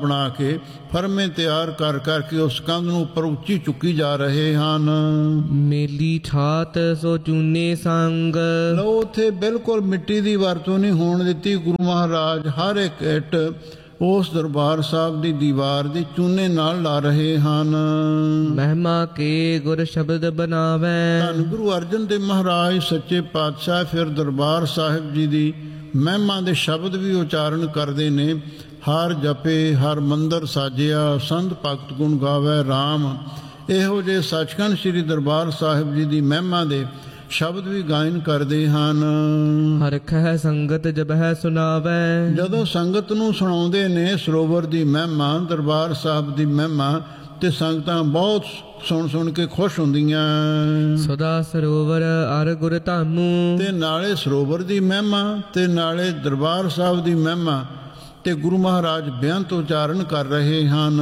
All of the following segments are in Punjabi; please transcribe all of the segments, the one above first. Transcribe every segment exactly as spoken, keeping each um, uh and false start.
ਬਣਾ ਕੇ ਫਰਮੇ ਤਿਆਰ ਕਰ ਕਰਕੇ ਉਸ ਕੰਧ ਨੂੰ ਉੱਪਰ ਉੱਚੀ ਚੁੱਕੀ ਜਾ ਰਹੇ ਹਨ। ਮੇਲੀ ਠਾਤ ਸੋ ਚੂਨੇ ਸੰਗ। ਲਓ ਉੱਥੇ ਬਿਲਕੁਲ ਮਿੱਟੀ ਦੀ ਵਰਤੋਂ ਨਹੀਂ ਹੋਣ ਦਿੱਤੀ। ਗੁਰੂ ਮਹਾਰਾਜ ਹਰ ਇੱਕ ਇੱਟ ਉਸ ਦਰਬਾਰ ਸਾਹਿਬ ਦੀ ਦੀਵਾਰ ਦੀ ਚੂਨੇ ਨਾਲ ਲਾ ਰਹੇ ਹਨ। ਮਹਿਮਾ ਕੇ ਗੁਰ ਸ਼ਬਦ ਬਣਾਵੇ। ਧੰਨ ਗੁਰੂ ਅਰਜਨ ਦੇਵ ਮਹਾਰਾਜ ਸੱਚੇ ਪਾਤਸ਼ਾਹ ਫਿਰ ਦਰਬਾਰ ਸਾਹਿਬ ਜੀ ਦੀ ਮਹਿਮਾ ਦੇ ਸ਼ਬਦ ਵੀ ਉਚਾਰਨ ਕਰਦੇ ਨੇ। ਹਰ ਜਪੇ ਹਰ ਮੰਦਰ ਸਾਜਿਆ ਸੰਤ ਭਗਤ ਗੁਣ ਗਾਵੇ ਰਾਮ। ਇਹੋ ਜਿਹੇ ਸੱਚਖੰਡ ਸ੍ਰੀ ਦਰਬਾਰ ਸਾਹਿਬ ਜੀ ਦੀ ਮਹਿਮਾ ਦੇ ਸ਼ਬਦ ਵੀ ਗਾਇਨ ਕਰਦੇ ਹਨ। ਹਰਖੈ ਸੰਗਤ ਜਬਹਿ ਸੁਣਾਵੇ। ਜਦੋਂ ਸੰਗਤ ਨੂੰ ਸੁਣਾਉਂਦੇ ਨੇ ਸਰੋਵਰ ਦੀ ਮਹਿਮਾ, ਦਰਬਾਰ ਸਾਹਿਬ ਦੀ ਮਹਿਮਾ, ਤੇ ਸੰਗਤਾਂ ਬਹੁਤ ਸੁਣ ਸੁਣ ਕੇ ਖੁਸ਼ ਹੁੰਦੀਆਂ। ਸਦਾ ਸਰੋਵਰ ਅਰ ਗੁਰ ਧਾਮੂ। ਤੇ ਨਾਲੇ ਸਰੋਵਰ ਦੀ ਮਹਿਮਾ ਤੇ ਨਾਲੇ ਦਰਬਾਰ ਸਾਹਿਬ ਦੀ ਮਹਿਮਾ ਤੇ ਗੁਰੂ ਮਹਾਰਾਜ ਬੇਅੰਤ ਉਚਾਰਨ ਕਰ ਰਹੇ ਹਨ।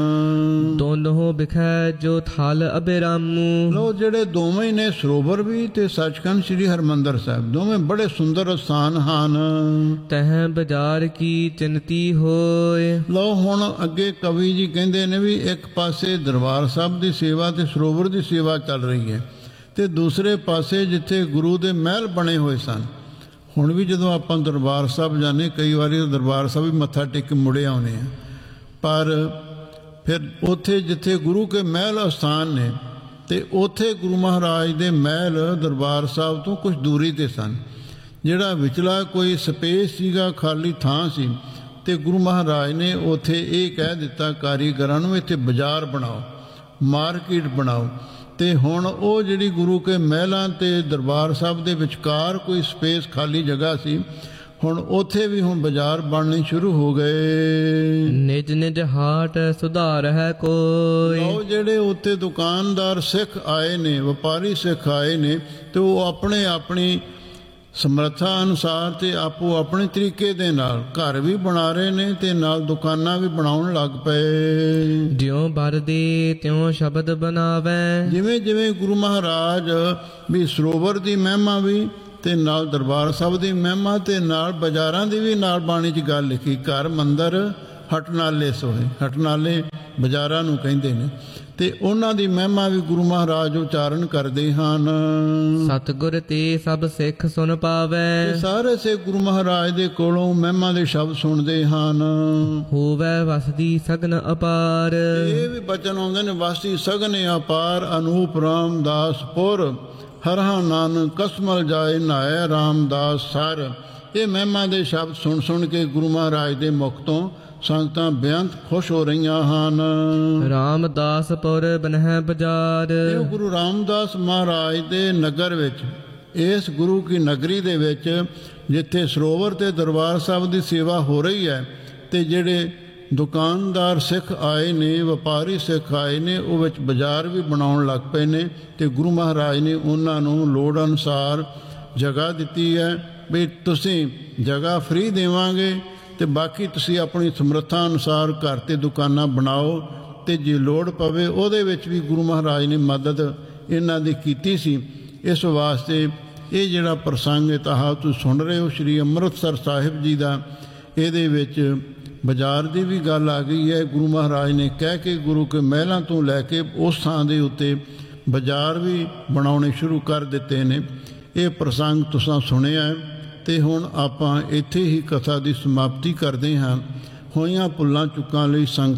ਦੋਨੋਂ ਬਿਖੈ ਜੋ ਥਲ ਅਬੇਰਾਮੂ। ਲੋ ਜਿਹੜੇ ਦੋਵੇਂ ਹੀ ਨੇ, ਸਰੋਵਰ ਵੀ ਤੇ ਸੱਚਖੰਡ ਸ੍ਰੀ ਹਰਿਮੰਦਰ ਸਾਹਿਬ, ਦੋਵੇਂ ਬੜੇ ਸੁੰਦਰ ਸਥਾਨ ਹਨ। ਤਹ ਬਾਜ਼ਾਰ ਕੀ ਚਿੰਤੀ ਹੋਏ। ਲੋ ਹੁਣ ਅੱਗੇ ਕਵੀ ਜੀ ਕਹਿੰਦੇ ਨੇ ਵੀ ਇੱਕ ਪਾਸੇ ਦਰਬਾਰ ਸਾਹਿਬ ਦੀ ਸੇਵਾ ਤੇ ਸਰੋਵਰ ਦੀ ਸੇਵਾ ਚੱਲ ਰਹੀ ਹੈ, ਤੇ ਦੂਸਰੇ ਪਾਸੇ ਜਿੱਥੇ ਗੁਰੂ ਦੇ ਮਹਿਲ ਬਣੇ ਹੋਏ ਸਨ। ਹੁਣ ਵੀ ਜਦੋਂ ਆਪਾਂ ਦਰਬਾਰ ਸਾਹਿਬ ਜਾਂਦੇ, ਕਈ ਵਾਰੀ ਦਰਬਾਰ ਸਾਹਿਬ ਵੀ ਮੱਥਾ ਟੇਕ ਕੇ ਮੁੜੇ ਆਉਂਦੇ ਆ, ਪਰ ਫਿਰ ਉੱਥੇ ਜਿੱਥੇ ਗੁਰੂ ਕੇ ਮਹਿਲ ਅਸਥਾਨ ਨੇ, ਤੇ ਉੱਥੇ ਗੁਰੂ ਮਹਾਰਾਜ ਦੇ ਮਹਿਲ ਦਰਬਾਰ ਸਾਹਿਬ ਤੋਂ ਕੁਝ ਦੂਰੀ 'ਤੇ ਸਨ। ਜਿਹੜਾ ਵਿਚਲਾ ਕੋਈ ਸਪੇਸ ਸੀਗਾ, ਖਾਲੀ ਥਾਂ ਸੀ, ਤੇ ਗੁਰੂ ਮਹਾਰਾਜ ਨੇ ਉੱਥੇ ਇਹ ਕਹਿ ਦਿੱਤਾ ਕਾਰੀਗਰਾਂ ਨੂੰ, ਇੱਥੇ ਬਾਜ਼ਾਰ ਬਣਾਓ, ਮਾਰਕੀਟ ਬਣਾਓ। ਤੇ ਹੁਣ ਉਹ ਜਿਹੜੀ ਗੁਰੂ ਕੇ ਮਹਿਲਾਂ ਤੇ ਦਰਬਾਰ ਸਾਹਿਬ ਦੇ ਵਿਚਕਾਰ ਕੋਈ ਸਪੇਸ ਖਾਲੀ ਜਗ੍ਹਾ ਸੀ, ਹੁਣ ਉੱਥੇ ਵੀ ਹੁਣ ਬਾਜ਼ਾਰ ਬਣਨੇ ਸ਼ੁਰੂ ਹੋ ਗਏ। ਨਿਜ ਨਿਜ ਹਾਟ ਸੁਧਾਰ ਹੈ ਕੋਈ। ਉਹ ਜਿਹੜੇ ਉੱਥੇ ਦੁਕਾਨਦਾਰ ਸਿੱਖ ਆਏ ਨੇ, ਵਪਾਰੀ ਸਿੱਖ ਆਏ ਨੇ, ਤੇ ਉਹ ਆਪਣੇ ਆਪਣੀ ਸਮਰੱਥਾ ਅਨੁਸਾਰ ਤੇ ਆਪੋ ਆਪਣੇ ਤਰੀਕੇ ਦੇ ਨਾਲ ਘਰ ਵੀ ਬਣਾ ਰਹੇ ਨੇ ਤੇ ਨਾਲ ਦੁਕਾਨਾਂ ਵੀ ਬਣਾਉਣ ਲੱਗ ਪਏ। ਜਿਉਂ ਵਰਦੇ ਤਿਉਂ ਸ਼ਬਦ ਬਣਾਵੇ। ਜਿਵੇਂ ਜਿਵੇਂ ਗੁਰੂ ਮਹਾਰਾਜ ਵੀ ਸਰੋਵਰ ਦੀ ਮਹਿਮਾ ਵੀ ਤੇ ਨਾਲ ਦਰਬਾਰ ਸਾਹਿਬ ਦੀ ਮਹਿਮਾ ਤੇ ਨਾਲ ਬਾਜ਼ਾਰਾਂ ਦੀ ਵੀ ਨਾਲ ਬਾਣੀ 'ਚ ਗੱਲ ਲਿਖੀ। ਘਰ ਮੰਦਰ ਹਟਨਾਲੇ ਸੋਹੇ, ਹਟਨਾਲੇ ਬਾਜ਼ਾਰਾਂ ਨੂੰ ਕਹਿੰਦੇ ਨੇ, ਤੇ ਉਹਨਾਂ ਦੀ ਮਹਿਮਾ ਵੀ ਗੁਰੂ ਮਹਾਰਾਜ ਉਚਾਰਨ ਕਰਦੇ ਹਨ। ਸਤਿਗੁਰ ਤੇ ਸਭ ਸਿੱਖ ਸੁਣ ਪਾਵੇ। ਸਾਰੇ ਸਿੱਖ ਗੁਰੂ ਮਹਾਰਾਜ ਦੇ ਕੋਲੋਂ ਮਹਿਮਾ ਦੇ ਸ਼ਬਦ ਸੁਣਦੇ ਹਨ। ਹੋਵੇ ਵਸਦੀ ਸਗਨ ਅਪਾਰ। ਇਹ ਵੀ ਬਚਨ ਆਉਂਦੇ ਨੇ, ਵਸਦੀ ਸਗਨ ਅਪਾਰ ਅਨੂਪ ਰਾਮਦਾਸ ਪੁਰ। ਹਰਹਾ ਨਾਨਕ ਕਸਮਲ ਜਾਏ ਨਾਏ ਰਾਮਦਾਸ ਸਰ। ਇਹ ਮਹਿਮਾ ਦੇ ਸ਼ਬਦ ਸੁਣ ਸੁਣ ਕੇ ਗੁਰੂ ਮਹਾਰਾਜ ਦੇ ਮੁਖ ਤੋਂ ਸੰਗਤਾਂ ਬੇਅੰਤ ਖੁਸ਼ ਹੋ ਰਹੀਆਂ ਹਨ। ਰਾਮਦਾਸਪੁਰ ਬਨਹਿ ਬਾਜ਼ਾਰ। ਇਹ ਗੁਰੂ ਰਾਮਦਾਸ ਮਹਾਰਾਜ ਦੇ ਨਗਰ ਵਿੱਚ, ਇਸ ਗੁਰੂ ਕੀ ਨਗਰੀ ਦੇ ਵਿੱਚ, ਜਿੱਥੇ ਸਰੋਵਰ ਤੇ ਦਰਬਾਰ ਸਾਹਿਬ ਦੀ ਸੇਵਾ ਹੋ ਰਹੀ ਹੈ, ਤੇ ਜਿਹੜੇ ਦੁਕਾਨਦਾਰ ਸਿੱਖ ਆਏ ਨੇ, ਵਪਾਰੀ ਸਿੱਖ ਆਏ ਨੇ, ਉਹ ਵਿੱਚ ਬਾਜ਼ਾਰ ਵੀ ਬਣਾਉਣ ਲੱਗ ਪਏ ਨੇ। ਤੇ ਗੁਰੂ ਮਹਾਰਾਜ ਨੇ ਉਹਨਾਂ ਨੂੰ ਲੋੜ ਅਨੁਸਾਰ ਜਗ੍ਹਾ ਦਿੱਤੀ ਹੈ ਵੀ ਤੁਸੀਂ ਜਗ੍ਹਾ ਫ੍ਰੀ ਦੇਵਾਂਗੇ, ਤੇ ਬਾਕੀ ਤੁਸੀਂ ਆਪਣੀ ਸਮਰੱਥਾ ਅਨੁਸਾਰ ਘਰ ਤੇ ਦੁਕਾਨਾਂ ਬਣਾਓ, ਤੇ ਜੇ ਲੋੜ ਪਵੇ ਉਹਦੇ ਵਿੱਚ ਵੀ ਗੁਰੂ ਮਹਾਰਾਜ ਨੇ ਮਦਦ ਇਹਨਾਂ ਦੀ ਕੀਤੀ ਸੀ। ਇਸ ਵਾਸਤੇ ਇਹ ਜਿਹੜਾ ਪ੍ਰਸੰਗ ਇਤਿਹਾਸ ਤੁਸੀਂ ਸੁਣ ਰਹੇ ਹੋ ਸ਼੍ਰੀ ਅੰਮ੍ਰਿਤਸਰ ਸਾਹਿਬ ਜੀ ਦਾ, ਇਹਦੇ ਵਿੱਚ ਬਾਜ਼ਾਰ ਦੀ ਵੀ ਗੱਲ ਆ ਗਈ ਹੈ। ਗੁਰੂ ਮਹਾਰਾਜ ਨੇ ਕਹਿ ਕੇ ਗੁਰੂ ਕੇ ਮਹਿਲਾਂ ਤੋਂ ਲੈ ਕੇ ਉਸ ਥਾਂ ਦੇ ਉੱਤੇ ਬਾਜ਼ਾਰ ਵੀ ਬਣਾਉਣੇ ਸ਼ੁਰੂ ਕਰ ਦਿੱਤੇ ਨੇ। ਇਹ ਪ੍ਰਸੰਗ ਤੁਸੀਂ ਸੁਣਿਆ ਹੈ, ਤੇ ਹੁਣ ਆਪਾਂ ਇੱਥੇ ਹੀ ਕਥਾ ਦੀ ਸਮਾਪਤੀ ਕਰਦੇ ਹਾਂ। ਹੋਈਆਂ ਭੁੱਲਾਂ ਚੁੱਕਾਂ ਲਈ ਸੰਗ